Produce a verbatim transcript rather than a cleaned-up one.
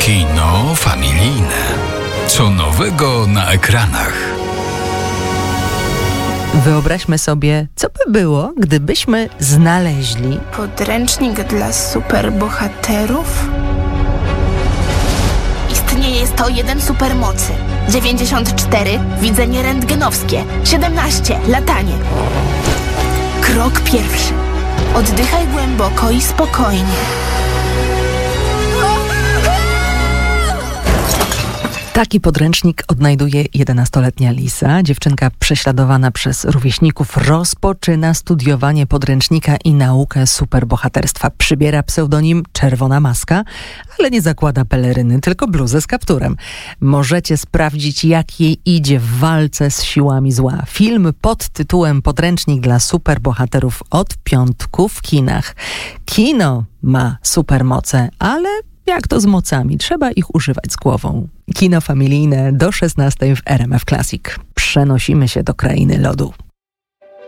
Kino familijne. Co nowego na ekranach? Wyobraźmy sobie, co by było, gdybyśmy znaleźli podręcznik dla superbohaterów? Istnieje sto jeden supermocy, dziewięćdziesiąt cztery widzenie rentgenowskie, siedemnaście latanie. Krok pierwszy. Oddychaj głęboko i spokojnie. Taki podręcznik odnajduje jedenastoletnia Lisa. Dziewczynka prześladowana przez rówieśników rozpoczyna studiowanie podręcznika i naukę superbohaterstwa. Przybiera pseudonim Czerwona Maska, ale nie zakłada peleryny, tylko bluzę z kapturem. Możecie sprawdzić, jak jej idzie w walce z siłami zła. Film pod tytułem Podręcznik dla superbohaterów od piątku w kinach. Kino ma supermoce, ale jak to z mocami? Trzeba ich używać z głową. Kino familijne do szesnastej w R M F Classic. Przenosimy się do krainy lodu.